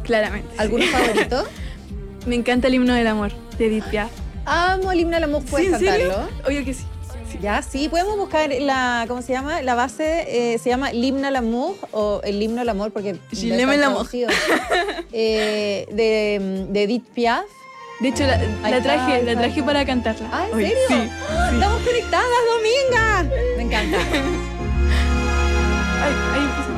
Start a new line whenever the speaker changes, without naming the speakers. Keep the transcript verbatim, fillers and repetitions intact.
Claramente.
¿Alguno favorito?
Me encanta el himno del amor de Edith Piaf.
Amo el himno del amor, ¿puedes
¿Sí, en serio?
cantarlo?
Obvio que sí.
Ya, sí, podemos buscar la, ¿cómo se llama? La base, eh, se llama l'hymne à l'amour o el himno al amor, porque
Je
no
l'aime
está
l'amour.
traducido. eh, de, de Edith Piaf.
De hecho, la,
Ahí
la traje,
está,
la traje
está.
para cantarla.
Ah, ¿en
hoy.
serio?
Sí,
¡Ah!
sí.
¡Estamos conectadas, Dominga! Me encanta.
Ay, ay,